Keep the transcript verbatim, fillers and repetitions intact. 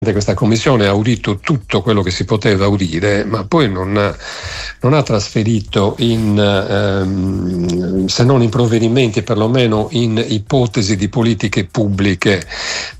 questa commissione ha udito tutto quello che si poteva udire, ma poi non ha, non ha trasferito in, ehm, se non in provvedimenti, perlomeno in ipotesi di politiche pubbliche